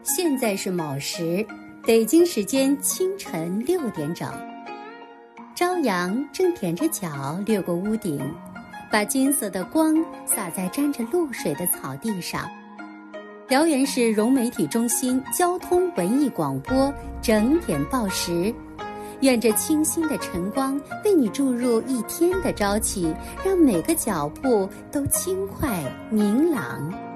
现在是卯时，北京时间清晨6点整。朝阳正踮着脚掠过屋顶，把金色的光洒在沾着露水的草地上。辽源市融媒体中心交通文艺广播整点报时，愿这清新的晨光为你注入一天的朝气，让每个脚步都轻快明朗。